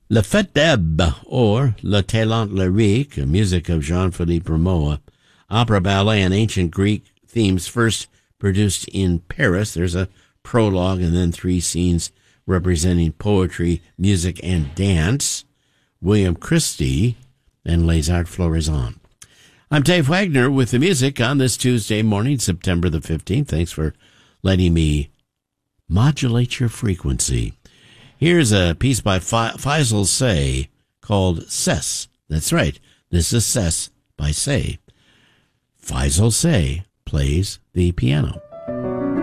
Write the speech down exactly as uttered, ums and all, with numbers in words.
Le Fête d'Ebe, or Le Talent Lyrique, music of Jean-Philippe Rameau, opera, ballet, and ancient Greek themes first produced in Paris. There's a prologue and then three scenes representing poetry, music, and dance. William Christie and Les Arts Florissants. I'm Dave Wagner with the music on this Tuesday morning, September the fifteenth. Thanks for letting me modulate your frequency. Here's a piece by Faisal Say called Ses. That's right. This is Ses by Say. Faisal Say plays the piano.